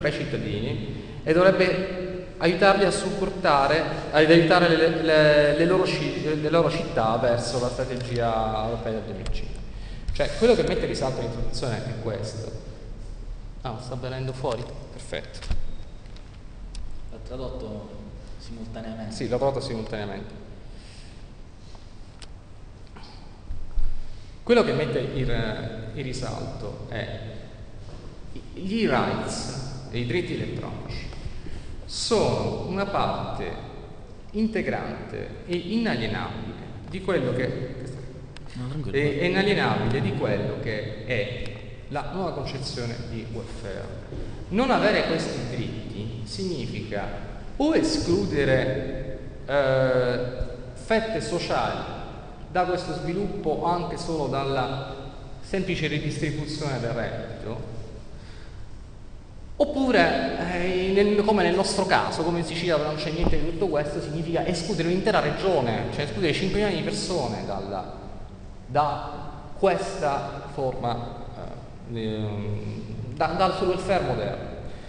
ai cittadini e dovrebbe aiutarli a supportare, ad aiutare le loro città verso la strategia europea del 2005. Cioè, quello che mette in risalto l'introduzione è questo. Ah, sta venendo fuori? Perfetto. L'ha tradotto simultaneamente? Sì, l'ho tradotto simultaneamente. Quello che mette in risalto è gli rights e i diritti elettronici sono una parte integrante e inalienabile di quello che è la nuova concezione di welfare. Non avere questi diritti significa o escludere fette sociali da questo sviluppo anche solo dalla semplice ridistribuzione del reddito, oppure, come nel nostro caso, come in Sicilia dove non c'è niente di tutto questo, significa escludere un'intera regione, cioè escludere 5 milioni di persone da questa forma, dal suo welfare moderno.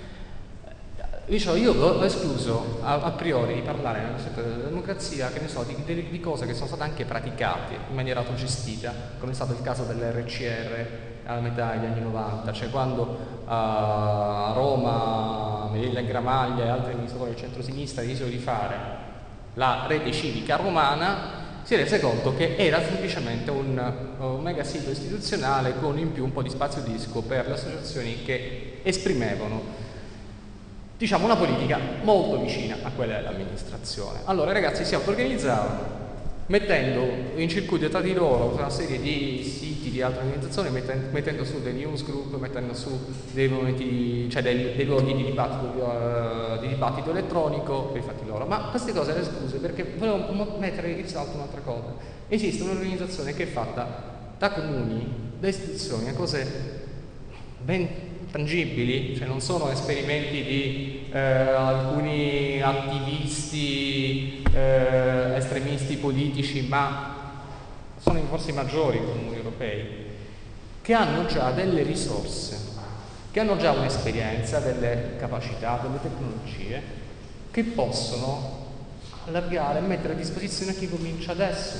Io ho escluso a priori di parlare nel settore della democrazia, che ne so, di cose che sono state anche praticate in maniera autogestita, come è stato il caso dell'RCR alla metà degli anni 90, cioè quando a Roma Melilla Gramaglia e altri amministratori del centro-sinistra decisero di fare la rete civica romana, si è rese conto che era semplicemente un mega sito istituzionale con in più un po' di spazio disco per le associazioni che esprimevano, diciamo, una politica molto vicina a quella dell'amministrazione. Allora i ragazzi si auto-organizzavano mettendo in circuito tra di loro una serie di siti di altre organizzazioni, mettendo su dei newsgroup, mettendo su dei momenti, cioè dei luoghi di dibattito elettronico per i fatti loro. Ma queste cose erano escluse perché volevo mettere in risalto un'altra cosa. Esiste un'organizzazione che è fatta da comuni, da istituzioni, a cose ben tangibili, cioè non sono esperimenti di alcuni attivisti estremisti politici, ma sono forse i maggiori comuni europei, che hanno già delle risorse, che hanno già un'esperienza, delle capacità, delle tecnologie che possono allargare e mettere a disposizione a chi comincia adesso.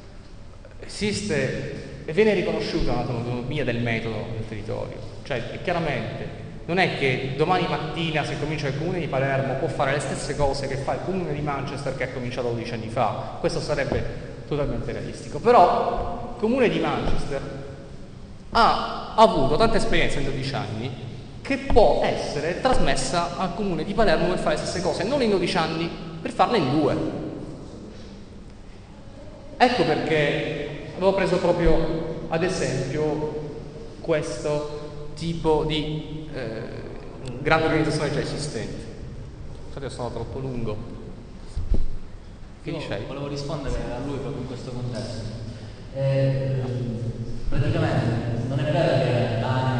Esiste e viene riconosciuta l'autonomia del metodo del territorio, cioè chiaramente non è che domani mattina, se comincia il comune di Palermo, può fare le stesse cose che fa il comune di Manchester che ha cominciato 12 anni fa. Questo sarebbe totalmente realistico. Però il comune di Manchester ha avuto tanta esperienza in 12 anni che può essere trasmessa al comune di Palermo per fare le stesse cose, non in 12 anni, per farle in 2. Ecco perché avevo preso proprio ad esempio questo tipo di grande organizzazione già esistente. Scusate, sono troppo lungo. Che dicevi? Volevo rispondere a lui proprio in questo contesto. Praticamente non è vero che